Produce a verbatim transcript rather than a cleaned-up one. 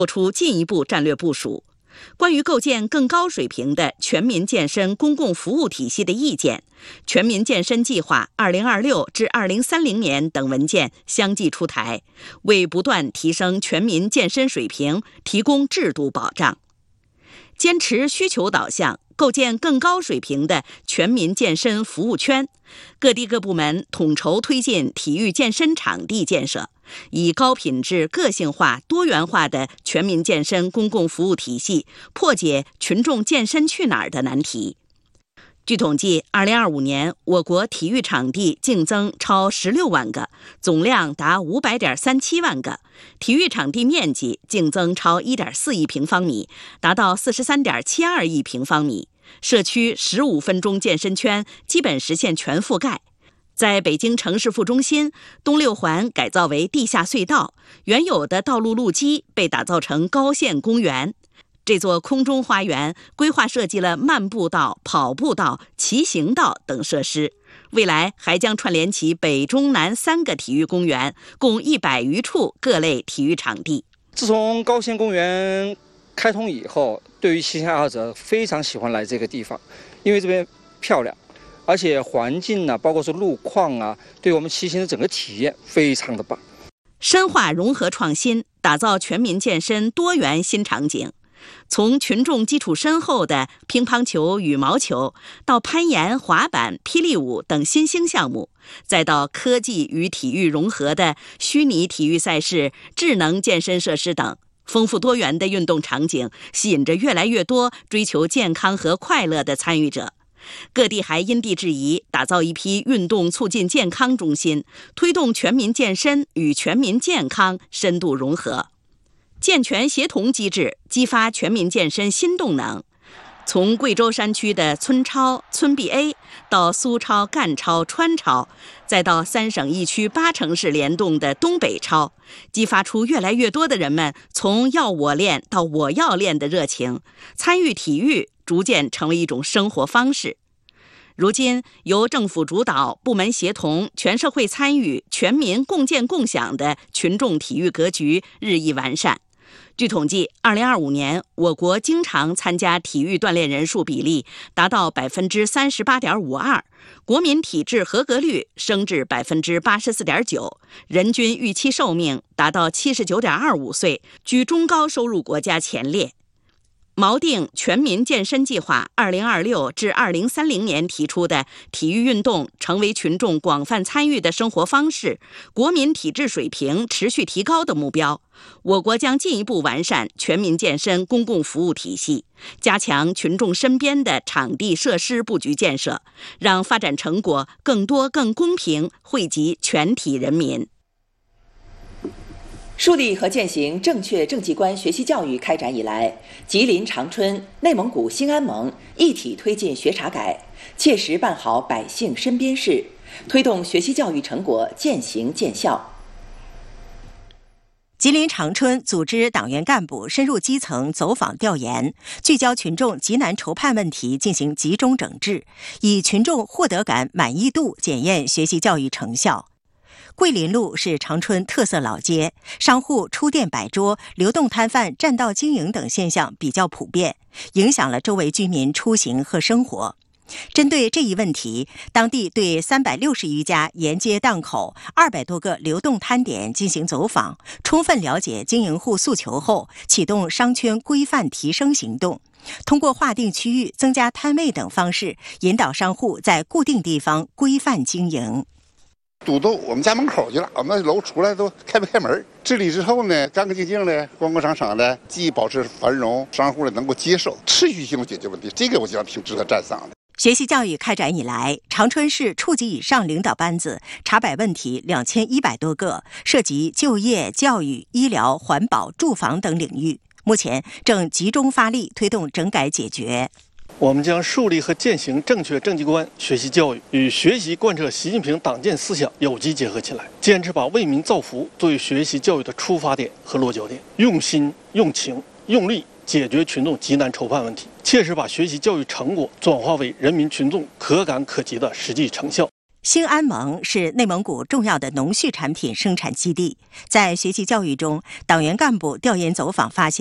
做出进一步战略部署。关于构建更高水平的全民健身公共服务体系的意见，全民健身计划二零二六至二零三零年等文件相继出台，为不断提升全民健身水平提供制度保障。坚持需求导向，构建更高水平的全民健身服务圈，各地各部门统筹推进体育健身场地建设，以高品质、个性化、多元化的全民健身公共服务体系，破解群众健身去哪儿的难题。据统计，二零二五年我国体育场地净增超十六万个，总量达五百点三七万个，体育场地面积净增超一点四亿平方米，达到四十三点七二亿平方米。社区十五分钟健身圈基本实现全覆盖。在北京城市副中心，东六环改造为地下隧道，原有的道路路基被打造成高线公园。这座空中花园规划设计了漫步道、跑步道、骑行道等设施，未来还将串联起北中南三个体育公园，共一百余处各类体育场地。 自从高线公园开通以后，对于骑行爱好者非常喜欢来这个地方，因为这边漂亮，而且环境呢、啊，包括说路况啊，对我们骑行的整个体验非常的棒。 深化融合创新，打造全民健身多元新场景。从群众基础深厚的乒乓球、羽毛球，到攀岩、滑板、霹雳舞等新兴项目，再到科技与体育融合的虚拟体育赛事、智能健身设施等，丰富多元的运动场景吸引着越来越多追求健康和快乐的参与者。各地还因地制宜，打造一批运动促进健康中心，推动全民健身与全民健康深度融合。健全协同机制，激发全民健身新动能。从贵州山区的村超、村 B A 到苏超、赣超、川超，再到三省一区八城市联动的东北超，激发出越来越多的人们从要我练到我要练的热情，参与体育逐渐成为一种生活方式。如今，由政府主导、部门协同、全社会参与、全民共建共享的群众体育格局日益完善。据统计，二零二五年我国经常参加体育锻炼人数比例达到百分之三十八点五二，国民体质合格率升至百分之八十四点九，人均预期寿命达到七十九点二五岁，居中高收入国家前列。锚定全民健身计划二零二六至二零三零年提出的体育运动成为群众广泛参与的生活方式，国民体质水平持续提高的目标，我国将进一步完善全民健身公共服务体系，加强群众身边的场地设施布局建设，让发展成果更多更公平惠及全体人民。 树立和践行正确政绩观学习教育开展以来，吉林长春、内蒙古兴安盟一体推进学查改，切实办好百姓身边事，推动学习教育成果渐行渐效。 吉林长春组织党员干部深入基层走访调研，聚焦群众急难愁盼问题进行集中整治，以群众获得感、满意度检验学习教育成效。桂林路是长春特色老街，商户出店摆桌、流动摊贩占道经营等现象比较普遍，影响了周围居民出行和生活。针对这一问题，当地对三百六十余家沿街档口、二百多个流动摊点进行走访，充分了解经营户诉求后，启动商圈规范提升行动，通过划定区域、增加摊位等方式，引导商户在固定地方规范经营。 堵到我们家门口去了，我们楼出来都开不开门。治理之后呢，干干净净的、光光闪闪的，既保持繁荣，商户呢能够接受，持续性解决问题，这个我觉得挺值得赞赏的。 学习教育开展以来，长春市处级以上领导班子查摆问题两千一百多个，涉及就业、教育、医疗、环保、住房等领域，目前正集中发力推动整改解决。 我们将树立和践行正确政绩观学习教育与学习贯彻习近平党建思想有机结合起来，坚持把为民造福作为学习教育的出发点和落脚点，用心、用情、用力解决群众急难愁盼问题，切实把学习教育成果转化为人民群众可感可及的实际成效。 兴安盟是内蒙古重要的农畜产品生产基地，在学习教育中，党员干部调研走访发现，